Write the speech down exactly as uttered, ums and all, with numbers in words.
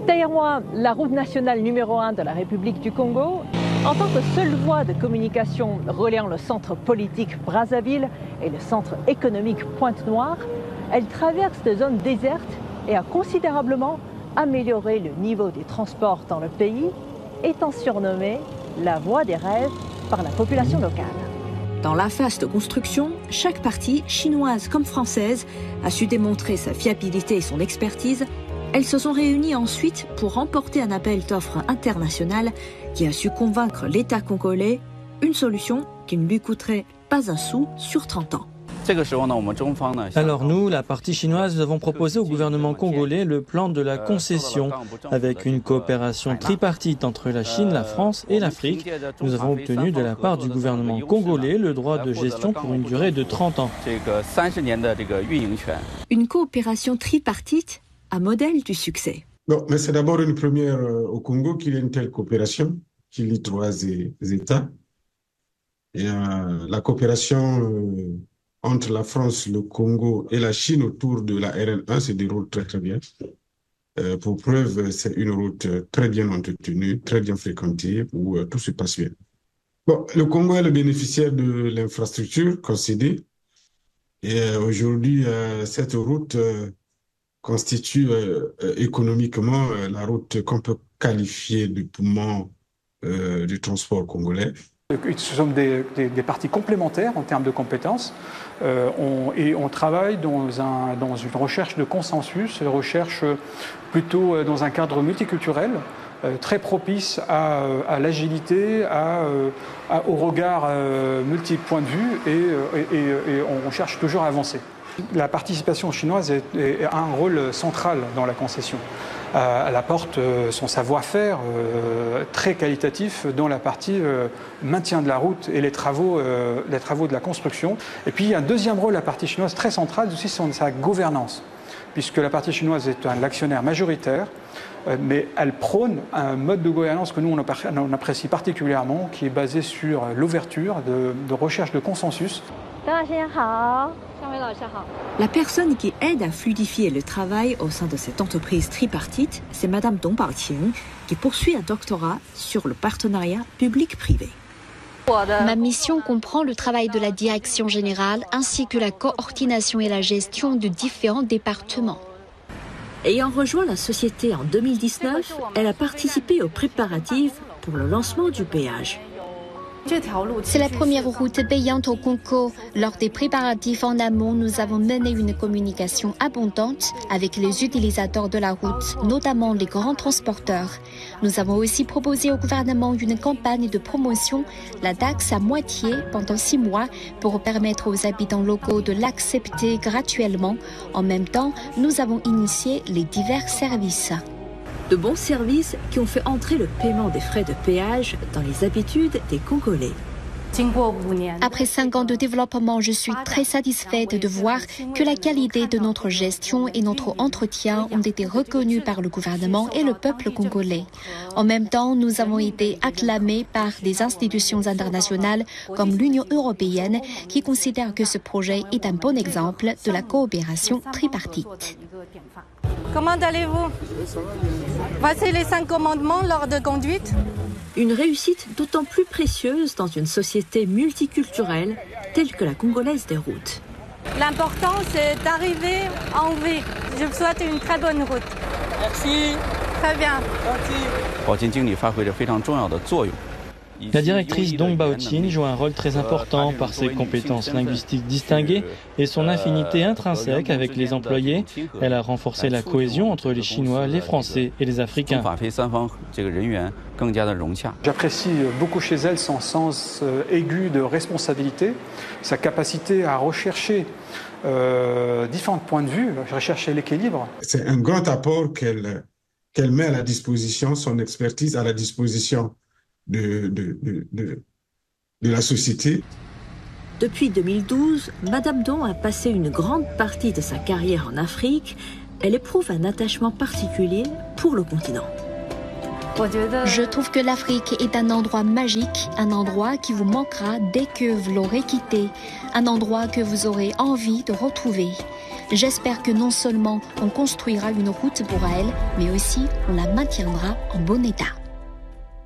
Derrière moi, la route nationale numéro un de la République du Congo. En tant que seule voie de communication reliant le centre politique Brazzaville et le centre économique Pointe-Noire, elle traverse des zones désertes et a considérablement amélioré le niveau des transports dans le pays, étant surnommée la voie des rêves par la population locale. Dans la phase de construction, chaque partie, chinoise comme française, a su démontrer sa fiabilité et son expertise. Elles se sont réunies ensuite pour remporter un appel d'offres international qui a su convaincre l'État congolais, une solution qui ne lui coûterait pas un sou sur trente ans. Alors nous, la partie chinoise, avons proposé au gouvernement congolais le plan de la concession. Avec une coopération tripartite entre la Chine, la France et l'Afrique, nous avons obtenu de la part du gouvernement congolais le droit de gestion pour une durée de trente ans. Une coopération tripartite, un modèle du succès. Bon, mais c'est d'abord une première euh, au Congo qu'il y ait une telle coopération qui lie trois États. Et euh, la coopération euh, entre la France, le Congo et la Chine autour de la R N un se déroule très très bien. Euh, pour preuve, c'est une route très bien entretenue, très bien fréquentée, où euh, tout se passe bien. Bon, le Congo est le bénéficiaire de l'infrastructure concédée. Et euh, aujourd'hui, euh, cette route euh, constitue euh, euh, économiquement euh, la route qu'on peut qualifier de poumon euh, du transport congolais. Ce sont des, des, des parties complémentaires en termes de compétences euh, on, et on travaille dans, un, dans une recherche de consensus, une recherche plutôt dans un cadre multiculturel, euh, très propice à, à l'agilité, à, à, au regard euh, multiple points de vue et, et, et, et on cherche toujours à avancer. La participation chinoise est, est, a un rôle central dans la concession. Euh, elle apporte euh, son savoir-faire euh, très qualitatif dans la partie euh, maintien de la route et les travaux, euh, les travaux de la construction. Et puis il y a un deuxième rôle, la partie chinoise très centrale aussi, c'est sa gouvernance, puisque la partie chinoise est un actionnaire majoritaire, euh, mais elle prône un mode de gouvernance que nous on, on apprécie particulièrement, qui est basé sur l'ouverture, de, de recherche de consensus. La personne qui aide à fluidifier le travail au sein de cette entreprise tripartite, c'est Madame Dong Baoqing, qui poursuit un doctorat sur le partenariat public-privé. Ma mission comprend le travail de la direction générale ainsi que la coordination et la gestion de différents départements. Ayant rejoint la société en deux mille dix-neuf, elle a participé aux préparatifs pour le lancement du péage. C'est la première route payante au Congo. Lors des préparatifs en amont, nous avons mené une communication abondante avec les utilisateurs de la route, notamment les grands transporteurs. Nous avons aussi proposé au gouvernement une campagne de promotion, la taxe à moitié pendant six mois, pour permettre aux habitants locaux de l'accepter gratuitement. En même temps, nous avons initié les divers services. De bons services qui ont fait entrer le paiement des frais de péage dans les habitudes des Congolais. Après cinq ans de développement, je suis très satisfaite de voir que la qualité de notre gestion et notre entretien ont été reconnus par le gouvernement et le peuple congolais. En même temps, nous avons été acclamés par des institutions internationales comme l'Union européenne qui considèrent que ce projet est un bon exemple de la coopération tripartite. Comment allez-vous? Voici les cinq commandements lors de conduite. Une réussite d'autant plus précieuse dans une société multiculturelle telle que la congolaise des routes. L'important, c'est d'arriver en vie. Je vous souhaite une très bonne route. Merci. Très bien. La directrice Dong Baoqing joue un rôle très important par ses compétences linguistiques distinguées et son affinité intrinsèque avec les employés. Elle a renforcé la cohésion entre les Chinois, les Français et les Africains. J'apprécie beaucoup chez elle son sens aigu de responsabilité, sa capacité à rechercher euh, différents points de vue, rechercher l'équilibre. C'est un grand apport qu'elle qu'elle met à la disposition, son expertise à la disposition De, de, de, de, de la société. Depuis deux mille douze, Madame Dong a passé une grande partie de sa carrière en Afrique. Elle éprouve un attachement particulier pour le continent. Je trouve que l'Afrique est un endroit magique, un endroit qui vous manquera dès que vous l'aurez quitté, un endroit que vous aurez envie de retrouver. J'espère que non seulement on construira une route pour elle, mais aussi on la maintiendra en bon état.